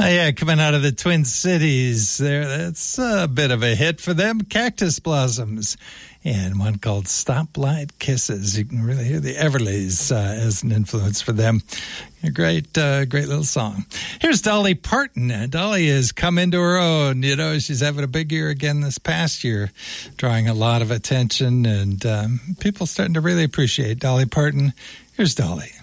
Yeah, coming out of the Twin Cities there. That's a bit of a hit for them. Cactus Blossoms. And one called Stoplight Kisses. You can really hear the Everleys as an influence for them. A great little song. Here's Dolly Parton. Dolly has come into her own. You know, she's having a big year again this past year, drawing a lot of attention, and people starting to really appreciate Dolly Parton. Here's Dolly.